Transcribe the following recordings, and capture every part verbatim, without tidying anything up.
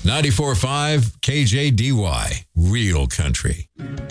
ninety-four point five K J D Y, Real Country.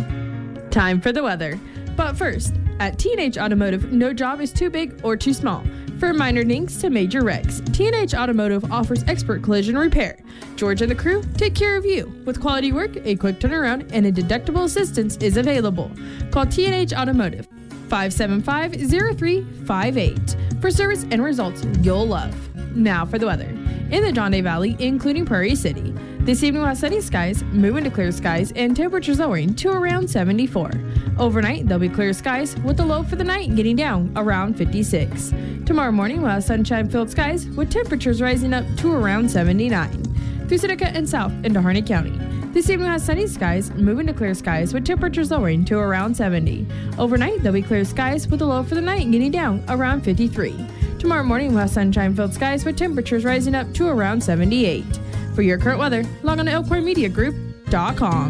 Time for the weather. But first, at T and H Automotive, no job is too big or too small. From minor dinks to major wrecks, T and H Automotive offers expert collision repair. George and the crew take care of you. With quality work, a quick turnaround, and a deductible assistance is available. Call T and H Automotive, five seven five, zero three five eight, for service and results you'll love. Now for the weather. In the John Day Valley, including Prairie City, this evening we'll have sunny skies, moving to clear skies, and temperatures lowering to around seventy-four. Overnight, there'll be clear skies, with the low for the night getting down around fifty-six. Tomorrow morning, we'll have sunshine-filled skies, with temperatures rising up to around seventy-nine. Through Seneca and south into Harney County. This evening we'll have sunny skies, moving to clear skies, with temperatures lowering to around seventy. Overnight, there'll be clear skies, with the low for the night getting down around fifty-three. Tomorrow morning, we'll have sunshine-filled skies, with temperatures rising up to around seventy-eight. For your current weather, log on to elkhorn media group dot com.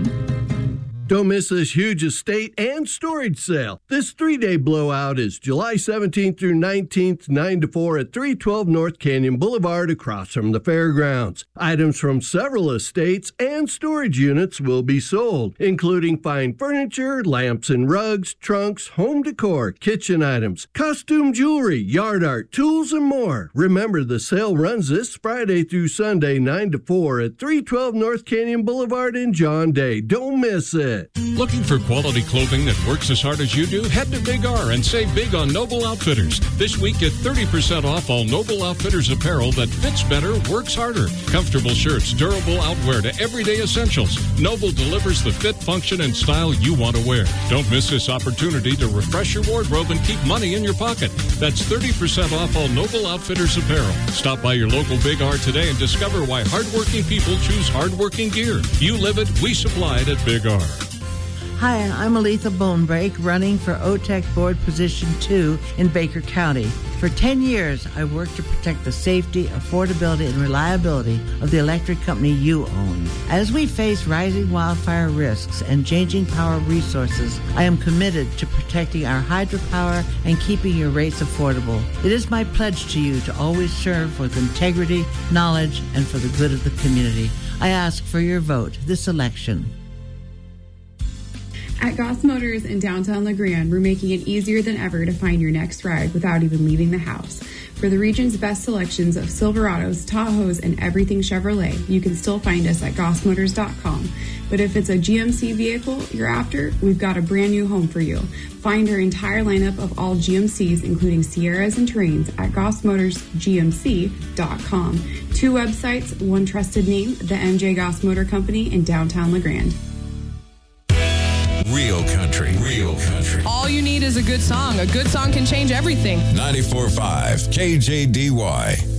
Don't miss this huge estate and storage sale. This three-day blowout is July seventeenth through nineteenth, nine to four at three twelve North Canyon Boulevard across from the fairgrounds. Items from several estates and storage units will be sold, including fine furniture, lamps and rugs, trunks, home decor, kitchen items, costume jewelry, yard art, tools, and more. Remember, the sale runs this Friday through Sunday, nine to four at three twelve North Canyon Boulevard in John Day. Don't miss it. Looking for quality clothing that works as hard as you do? Head to Big R and save big on Noble Outfitters. This week, get thirty percent off all Noble Outfitters apparel that fits better, works harder. Comfortable shirts, durable outwear to everyday essentials. Noble delivers the fit, function, and style you want to wear. Don't miss this opportunity to refresh your wardrobe and keep money in your pocket. That's thirty percent off all Noble Outfitters apparel. Stop by your local Big R today and discover why hardworking people choose hardworking gear. You live it, we supply it at Big R. Hi, I'm Aletha Bonebreak, running for O T E C Board Position two in Baker County. For ten years, I've worked to protect the safety, affordability, and reliability of the electric company you own. As we face rising wildfire risks and changing power resources, I am committed to protecting our hydropower and keeping your rates affordable. It is my pledge to you to always serve with integrity, knowledge, and for the good of the community. I ask for your vote this election. At Goss Motors in downtown LeGrand, we're making it easier than ever to find your next ride without even leaving the house. For the region's best selections of Silverados, Tahoes, and everything Chevrolet, you can still find us at goss motors dot com. But if it's a G M C vehicle you're after, we've got a brand new home for you. Find our entire lineup of all G M Cs, including Sierras and Terrains, at goss motors g m c dot com. Two websites, one trusted name, the M J Goss Motor Company in downtown LeGrand. Real Country. Real Country. All you need is a good song. A good song can change everything. ninety-four point five K J D Y.